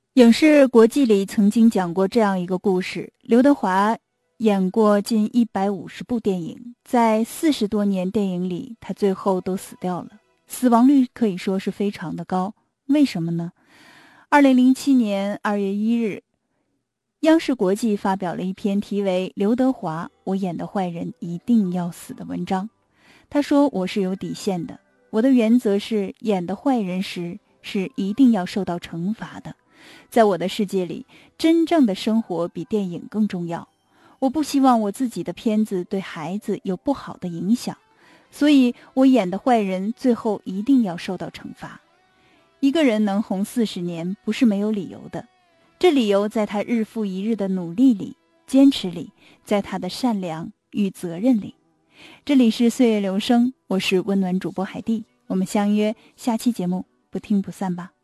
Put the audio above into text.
影视国际里曾经讲过这样一个故事，刘德华演过近150部电影，在40多年电影里，他最后都死掉了，死亡率可以说是非常的高。为什么呢？2007年2月1日，央视国际发表了一篇题为《刘德华，我演的坏人一定要死》的文章。他说，我是有底线的，我的原则是演的坏人时是一定要受到惩罚的。在我的世界里，真正的生活比电影更重要。我不希望我自己的片子对孩子有不好的影响，所以我演的坏人最后一定要受到惩罚。一个人能红40年不是没有理由的，这理由在他日复一日的努力里、坚持里，在他的善良与责任里。这里是岁月流声，我是温暖主播海蒂，我们相约下期节目，不听不散吧。